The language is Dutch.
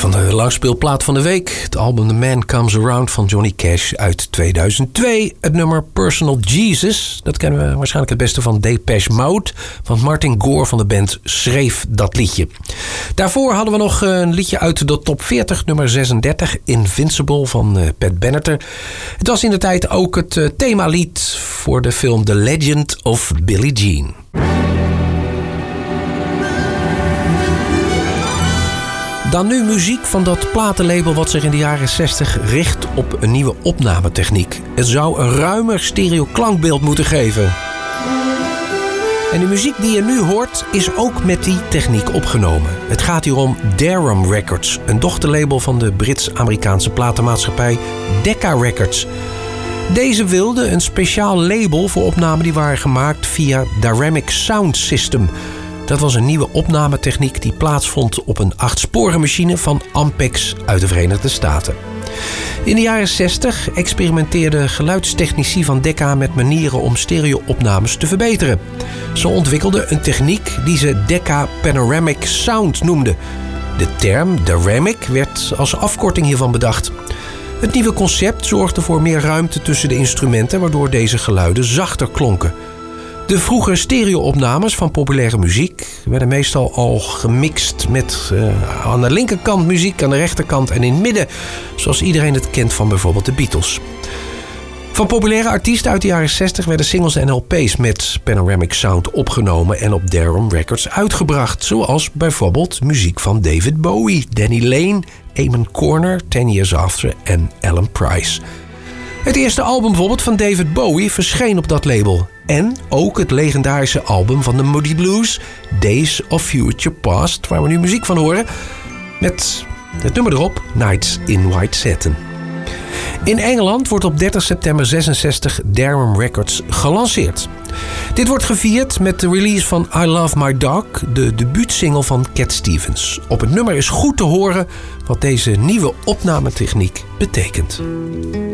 van de langspeelplaat van de week. Het album The Man Comes Around van Johnny Cash uit 2002. Het nummer Personal Jesus. Dat kennen we waarschijnlijk het beste van Depeche Mode. Want Martin Gore van de band schreef dat liedje. Daarvoor hadden we nog een liedje uit de top 40. Nummer 36, Invincible van Pat Benatar. Het was in de tijd ook het themalied voor de film The Legend of Billie Jean. Dan nu muziek van dat platenlabel wat zich in de jaren 60 richt op een nieuwe opnametechniek. Het zou een ruimer stereo klankbeeld moeten geven. En de muziek die je nu hoort is ook met die techniek opgenomen. Het gaat hier om Darum Records, een dochterlabel van de Brits-Amerikaanse platenmaatschappij Decca Records. Deze wilde een speciaal label voor opnamen die waren gemaakt via Dynamic Sound System. Dat was een nieuwe opnametechniek die plaatsvond op een 8-sporenmachine van Ampex uit de Verenigde Staten. In de jaren 60 experimenteerden geluidstechnici van Decca met manieren om stereo-opnames te verbeteren. Ze ontwikkelden een techniek die ze Decca Panoramic Sound noemden. De term Dynamic werd als afkorting hiervan bedacht. Het nieuwe concept zorgde voor meer ruimte tussen de instrumenten, waardoor deze geluiden zachter klonken. De vroege stereo-opnames van populaire muziek werden meestal al gemixt met aan de linkerkant muziek, aan de rechterkant en in het midden, zoals iedereen het kent van bijvoorbeeld de Beatles. Van populaire artiesten uit de jaren 60 werden singles en LP's met panoramic sound opgenomen en op Darum Records uitgebracht, zoals bijvoorbeeld muziek van David Bowie, Danny Lane, Eamon Corner, 10 Years After en Alan Price. Het eerste album bijvoorbeeld van David Bowie verscheen op dat label. En ook het legendarische album van de Moody Blues, Days of Future Past, waar we nu muziek van horen, met het nummer erop, Nights in White Satin. In Engeland wordt op 30 september 66 Darum Records gelanceerd. Dit wordt gevierd met de release van I Love My Dog, de debuutsingle van Cat Stevens. Op het nummer is goed te horen wat deze nieuwe opnametechniek betekent.